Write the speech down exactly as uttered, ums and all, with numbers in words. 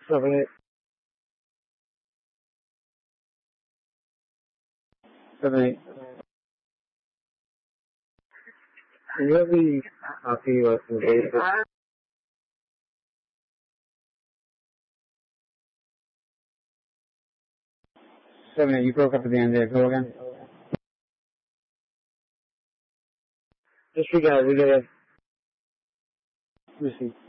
seven eight. Seven eight. You have the copy of the basic. Seven eight. You broke up at the end there. Go again. Just we got we got to receive.